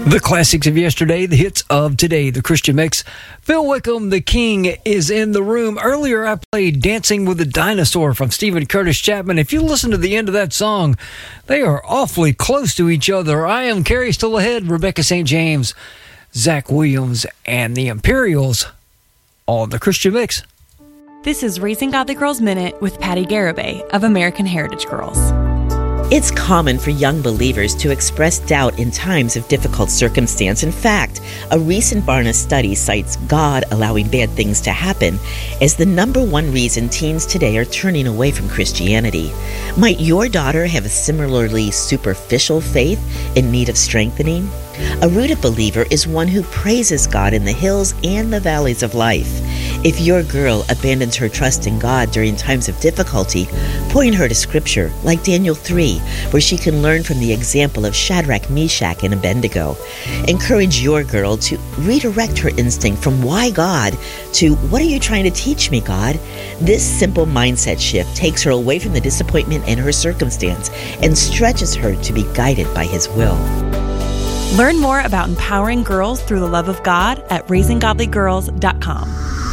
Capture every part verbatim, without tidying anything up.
The classics of yesterday, the hits of today, the Christian Mix. Phil Wickham, the King, is in the room. Earlier, I played Dancing with a Dinosaur from Stephen Curtis Chapman. If you listen to the end of that song, they are awfully close to each other. I am Carrie Still Ahead, Rebecca Saint James, Zach Williams, and the Imperials on the Christian Mix. This is Raising Godly Girls Minute with Patty Garibay of American Heritage Girls. It's common for young believers to express doubt in times of difficult circumstance. In fact, a recent Barna study cites God allowing bad things to happen as the number one reason teens today are turning away from Christianity. Might your daughter have a similarly superficial faith in need of strengthening? A rooted believer is one who praises God in the hills and the valleys of life. If your girl abandons her trust in God during times of difficulty, point her to Scripture, like Daniel three, where she can learn from the example of Shadrach, Meshach, and Abednego. Encourage your girl to redirect her instinct from why God to what are you trying to teach me, God? This simple mindset shift takes her away from the disappointment in her circumstance and stretches her to be guided by His will. Learn more about empowering girls through the love of God at raising godly girls dot com.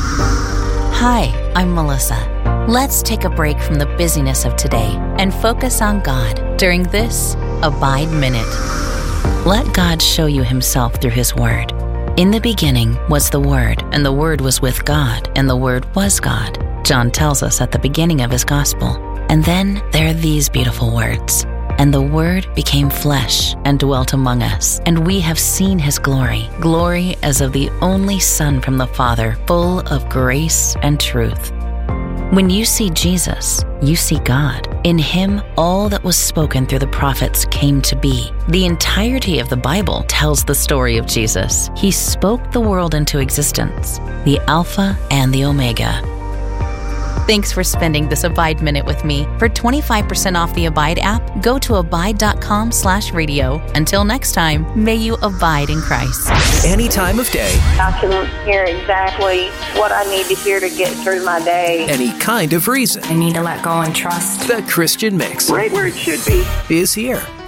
Hi, I'm Melissa. Let's take a break from the busyness of today and focus on God during this Abide Minute. Let God show you Himself through His Word. In the beginning was the Word, and the Word was with God, and the Word was God. John tells us at the beginning of his Gospel. And then there are these beautiful words. And the Word became flesh and dwelt among us, and we have seen His glory, glory as of the only Son from the Father, full of grace and truth. When you see Jesus, you see God. In Him, all that was spoken through the prophets came to be. The entirety of the Bible tells the story of Jesus. He spoke the world into existence, the Alpha and the Omega. Thanks for spending this Abide Minute with me. For twenty-five percent off the Abide app, go to abide.com slash radio. Until next time, may you abide in Christ. Any time of day. I can hear exactly what I need to hear to get through my day. Any kind of reason. I need to let go and trust. The Christian Mix. Right where it should be. Is here.